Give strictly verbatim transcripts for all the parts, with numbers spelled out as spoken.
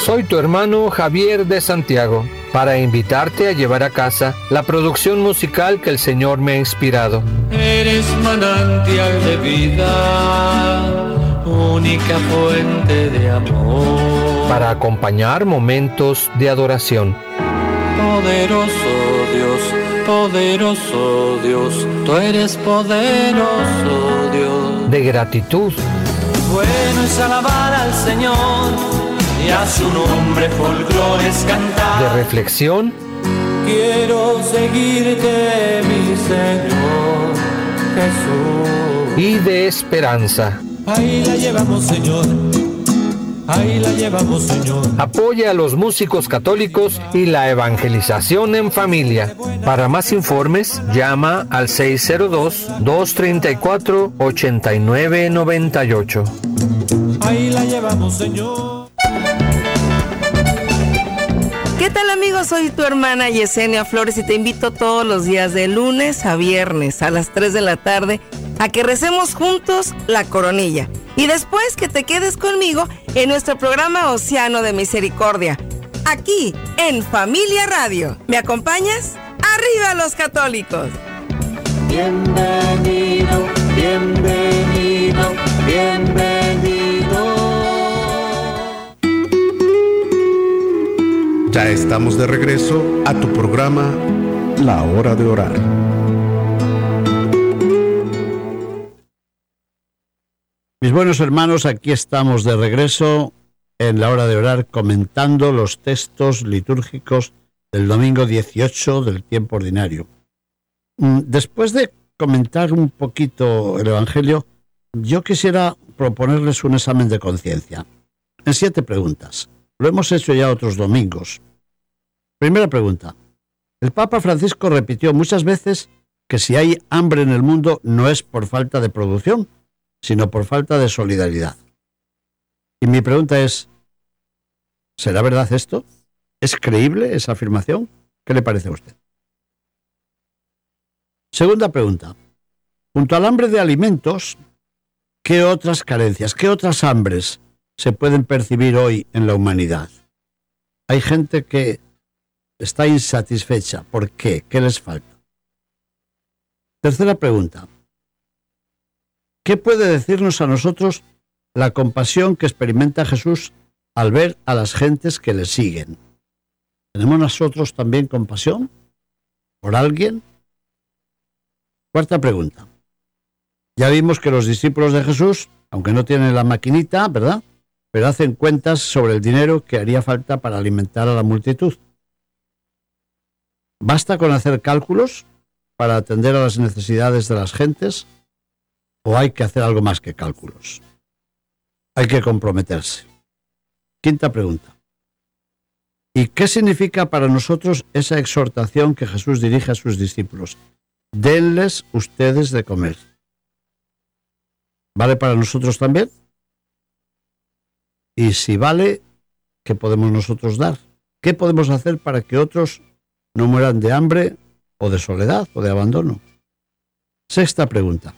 Soy tu hermano Javier de Santiago, para invitarte a llevar a casa la producción musical que el Señor me ha inspirado. Eres manantial de vida, única fuente de amor. Para acompañar momentos de adoración. Poderoso Dios, poderoso Dios, tú eres poderoso Dios. De gratitud. Bueno es alabar al Señor y a su nombre folclores cantar. De reflexión. Quiero seguirte, mi Señor Jesús. Y de esperanza. Ahí la llevamos, Señor. Ahí la llevamos, Señor. Apoya a los músicos católicos y la evangelización en familia. Para más informes, llama al seis cero dos, dos tres cuatro, ocho nueve nueve ocho. Ahí la llevamos, Señor. ¿Qué tal, amigos? Soy tu hermana Yesenia Flores y te invito todos los días de lunes a viernes a las tres de la tarde a que recemos juntos la coronilla. Y después que te quedes conmigo en nuestro programa Océano de Misericordia, aquí en Familia Radio. ¿Me acompañas? ¡Arriba los católicos! Bienvenido, bienvenido, bienvenido. Ya estamos de regreso a tu programa La Hora de Orar. Mis buenos hermanos, aquí estamos de regreso en la hora de orar comentando los textos litúrgicos del domingo dieciocho del tiempo ordinario. Después de comentar un poquito el Evangelio, yo quisiera proponerles un examen de conciencia en siete preguntas. Lo hemos hecho ya otros domingos. Primera pregunta. El Papa Francisco repitió muchas veces que si hay hambre en el mundo no es por falta de producción, sino por falta de solidaridad. Y mi pregunta es, ¿será verdad esto? ¿Es creíble esa afirmación? ¿Qué le parece a usted? Segunda pregunta. Junto al hambre de alimentos, ¿qué otras carencias, qué otras hambres se pueden percibir hoy en la humanidad? Hay gente que está insatisfecha. ¿Por qué? ¿Qué les falta? Tercera pregunta. ¿Qué puede decirnos a nosotros la compasión que experimenta Jesús al ver a las gentes que le siguen? ¿Tenemos nosotros también compasión por alguien? Cuarta pregunta. Ya vimos que los discípulos de Jesús, aunque no tienen la maquinita, ¿verdad?, pero hacen cuentas sobre el dinero que haría falta para alimentar a la multitud. ¿Basta con hacer cálculos para atender a las necesidades de las gentes? ¿O hay que hacer algo más que cálculos? Hay que comprometerse. Quinta pregunta. ¿Y qué significa para nosotros esa exhortación que Jesús dirige a sus discípulos? Denles ustedes de comer. ¿Vale para nosotros también? Y si vale, ¿qué podemos nosotros dar? ¿Qué podemos hacer para que otros no mueran de hambre o de soledad o de abandono? Sexta pregunta.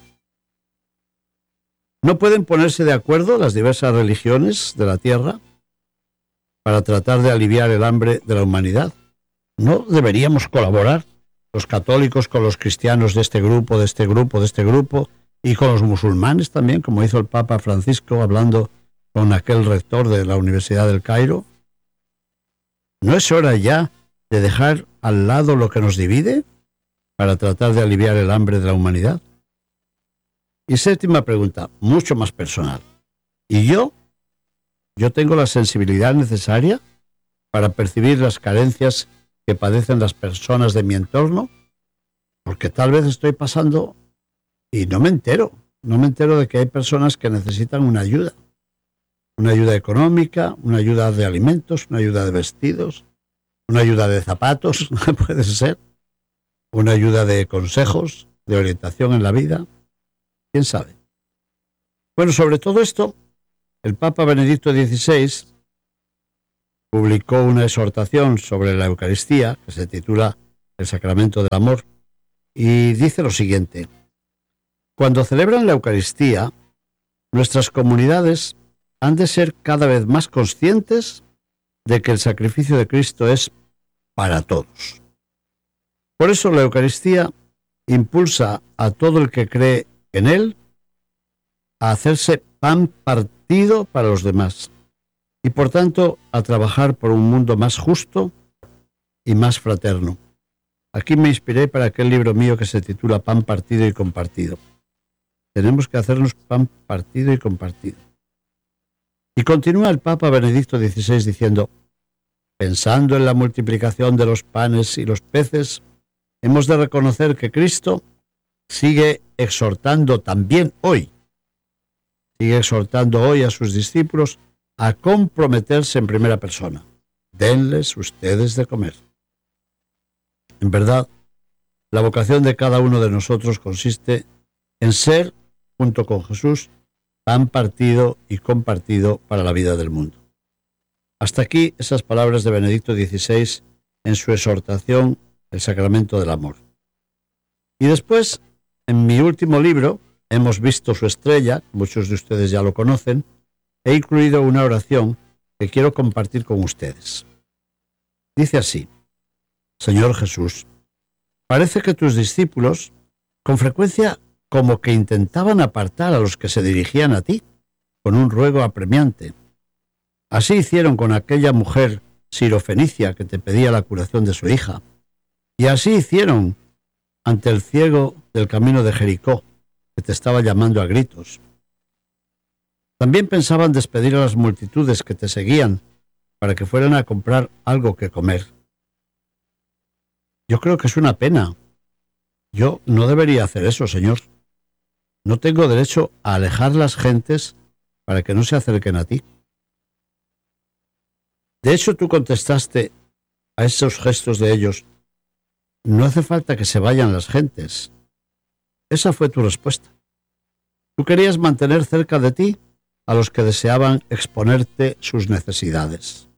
¿No pueden ponerse de acuerdo las diversas religiones de la tierra para tratar de aliviar el hambre de la humanidad? ¿No deberíamos colaborar los católicos con los cristianos de este grupo, de este grupo, de este grupo, y con los musulmanes también, como hizo el Papa Francisco hablando con aquel rector de la Universidad del Cairo? ¿No es hora ya de dejar al lado lo que nos divide para tratar de aliviar el hambre de la humanidad? Y séptima pregunta, mucho más personal. ¿Y yo? ¿Yo tengo la sensibilidad necesaria para percibir las carencias que padecen las personas de mi entorno? Porque tal vez estoy pasando y no me entero. No me entero de que hay personas que necesitan una ayuda. Una ayuda económica, una ayuda de alimentos, una ayuda de vestidos, una ayuda de zapatos, puede ser, una ayuda de consejos, de orientación en la vida. ¿Quién sabe? Bueno, sobre todo esto, el Papa Benedicto dieciséis publicó una exhortación sobre la Eucaristía, que se titula El Sacramento del Amor, y dice lo siguiente: cuando celebran la Eucaristía, nuestras comunidades han de ser cada vez más conscientes de que el sacrificio de Cristo es para todos. Por eso la Eucaristía impulsa a todo el que cree en Él a hacerse pan partido para los demás y por tanto a trabajar por un mundo más justo y más fraterno. Aquí me inspiré para aquel libro mío que se titula Pan partido y compartido. Tenemos que hacernos pan partido y compartido. Y continúa el Papa Benedicto dieciséis diciendo: pensando en la multiplicación de los panes y los peces, hemos de reconocer que Cristo sigue exhortando también hoy, sigue exhortando hoy a sus discípulos a comprometerse en primera persona. Denles ustedes de comer. En verdad, la vocación de cada uno de nosotros consiste en ser, junto con Jesús, pan partido y compartido para la vida del mundo. Hasta aquí esas palabras de Benedicto dieciséis en su exhortación, El Sacramento del Amor. Y después, en mi último libro, Hemos visto su estrella, muchos de ustedes ya lo conocen, he incluido una oración que quiero compartir con ustedes. Dice así: Señor Jesús, parece que tus discípulos, con frecuencia como que intentaban apartar a los que se dirigían a ti, con un ruego apremiante. Así hicieron con aquella mujer sirofenicia que te pedía la curación de su hija, y así hicieron ante el ciego del camino de Jericó, que te estaba llamando a gritos. También pensaban despedir a las multitudes que te seguían para que fueran a comprar algo que comer. Yo creo que es una pena. Yo no debería hacer eso, Señor. No tengo derecho a alejar las gentes para que no se acerquen a ti. De hecho, tú contestaste a esos gestos de ellos: no hace falta que se vayan las gentes. Esa fue tu respuesta. Tú querías mantener cerca de ti a los que deseaban exponerte sus necesidades.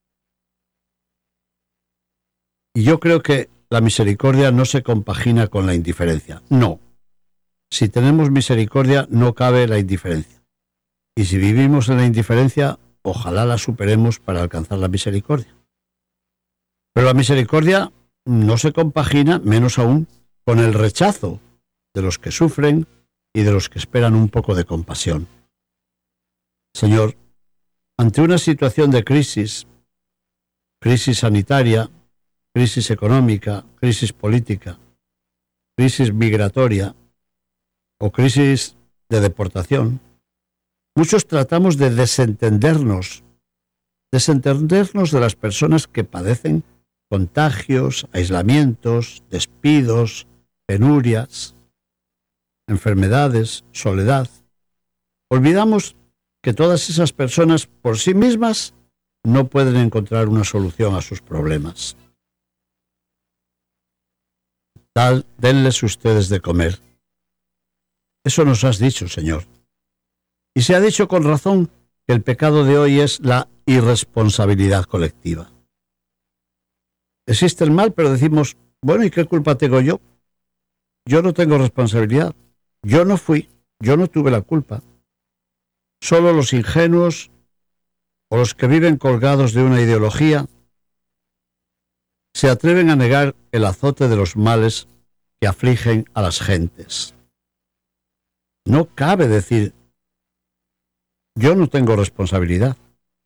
Y yo creo que la misericordia no se compagina con la indiferencia. No. Si tenemos misericordia, no cabe la indiferencia. Y si vivimos en la indiferencia, ojalá la superemos para alcanzar la misericordia. Pero la misericordia no se compagina, menos aún, con el rechazo de los que sufren y de los que esperan un poco de compasión. Señor, ante una situación de crisis, crisis sanitaria, crisis económica, crisis política, crisis migratoria o crisis de deportación, muchos tratamos de desentendernos, desentendernos de las personas que padecen contagios, aislamientos, despidos, penurias, enfermedades, soledad. Olvidamos que todas esas personas por sí mismas no pueden encontrar una solución a sus problemas. Tal, denles ustedes de comer. Eso nos has dicho, Señor. Y se ha dicho con razón que el pecado de hoy es la irresponsabilidad colectiva. Existe el mal, pero decimos: bueno, ¿y qué culpa tengo yo? Yo no tengo responsabilidad. Yo no fui, yo no tuve la culpa. Solo los ingenuos o los que viven colgados de una ideología se atreven a negar el azote de los males que afligen a las gentes. No cabe decir: yo no tengo responsabilidad.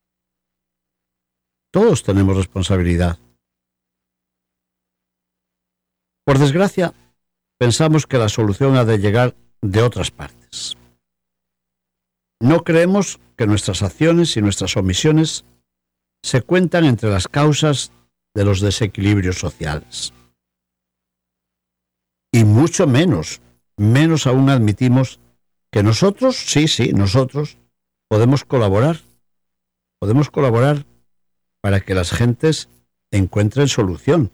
Todos tenemos responsabilidad. Por desgracia, pensamos que la solución ha de llegar de otras partes. No creemos que nuestras acciones y nuestras omisiones se cuentan entre las causas de los desequilibrios sociales. Y mucho menos, menos aún admitimos que nosotros, sí, sí, nosotros, podemos colaborar. Podemos colaborar para que las gentes encuentren solución.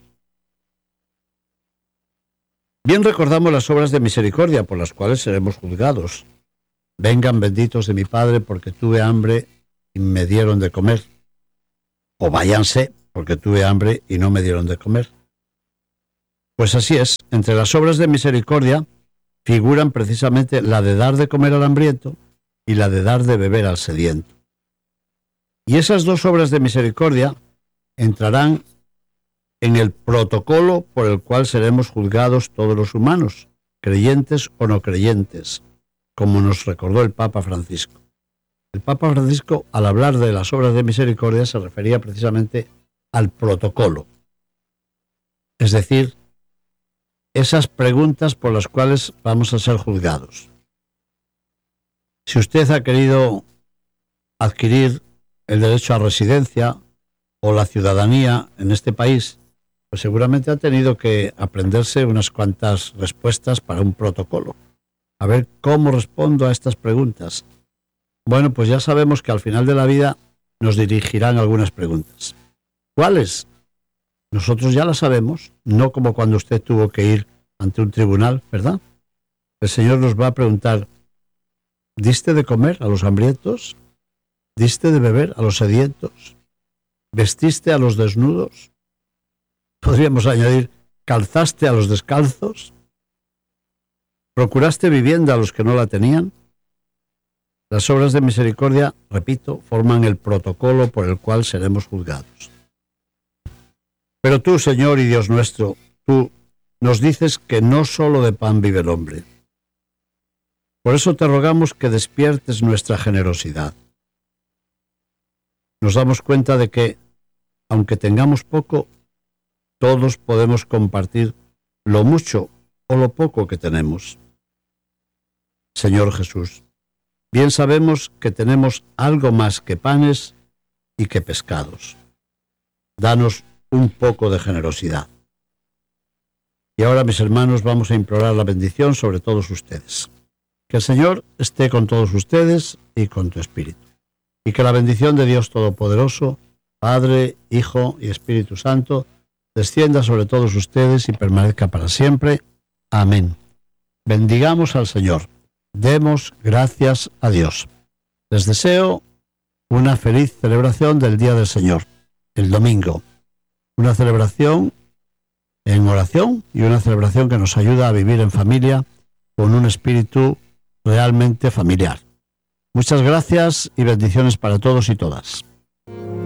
Bien recordamos las obras de misericordia por las cuales seremos juzgados. Vengan benditos de mi Padre porque tuve hambre y me dieron de comer. O váyanse porque tuve hambre y no me dieron de comer. Pues así es, entre las obras de misericordia figuran precisamente la de dar de comer al hambriento y la de dar de beber al sediento. Y esas dos obras de misericordia entrarán en el protocolo por el cual seremos juzgados todos los humanos, creyentes o no creyentes, como nos recordó el Papa Francisco. El Papa Francisco, al hablar de las obras de misericordia, se refería precisamente al protocolo, es decir, esas preguntas por las cuales vamos a ser juzgados. Si usted ha querido adquirir el derecho a residencia o la ciudadanía en este país, pues seguramente ha tenido que aprenderse unas cuantas respuestas para un protocolo. A ver cómo respondo a estas preguntas. Bueno, pues ya sabemos que al final de la vida nos dirigirán algunas preguntas. ¿Cuáles? Nosotros ya las sabemos, no como cuando usted tuvo que ir ante un tribunal, ¿verdad? El Señor nos va a preguntar, ¿diste de comer a los hambrientos? ¿Diste de beber a los sedientos? ¿Vestiste a los desnudos? Podríamos añadir, ¿calzaste a los descalzos? ¿Procuraste vivienda a los que no la tenían? Las obras de misericordia, repito, forman el protocolo por el cual seremos juzgados. Pero tú, Señor y Dios nuestro, tú nos dices que no solo de pan vive el hombre. Por eso te rogamos que despiertes nuestra generosidad. Nos damos cuenta de que, aunque tengamos poco, todos podemos compartir lo mucho o lo poco que tenemos. Señor Jesús, bien sabemos que tenemos algo más que panes y que pescados. Danos un poco de generosidad. Y ahora, mis hermanos, vamos a implorar la bendición sobre todos ustedes. Que el Señor esté con todos ustedes y con tu espíritu. Y que la bendición de Dios Todopoderoso, Padre, Hijo y Espíritu Santo, descienda sobre todos ustedes y permanezca para siempre. Amén. Bendigamos al Señor. Demos gracias a Dios. Les deseo una feliz celebración del Día del Señor, el domingo. Una celebración en oración y una celebración que nos ayuda a vivir en familia con un espíritu realmente familiar. Muchas gracias y bendiciones para todos y todas.